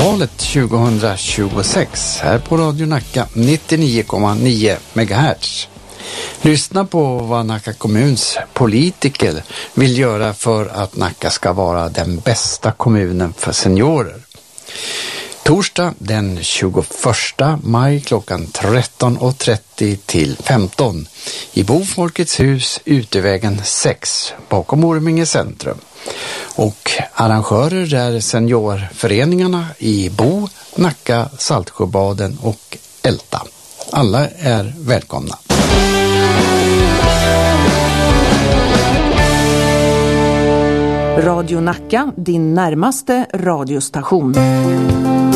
valet 2026 här på Radio Nacka 99,9 MHz. Lyssna på vad Nacka kommuns politiker vill göra för att Nacka ska vara den bästa kommunen för seniorer. Torsdag den 21 maj klockan 13.30 till 15 i Bofolkets hus, Utevägen 6 bakom Orminge centrum. Och arrangörer är seniorföreningarna i Bo, Nacka, Saltsjöbaden och Älta. Alla är välkomna. Radio Nacka, din närmaste radiostation.